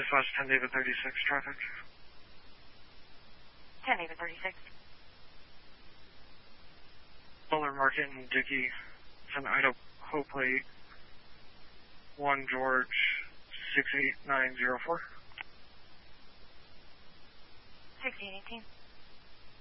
dispatch 10 David 36 traffic. 10 David 36. Butler Market and Dickey. It's an Idaho plate. 1 George 68904. 1618.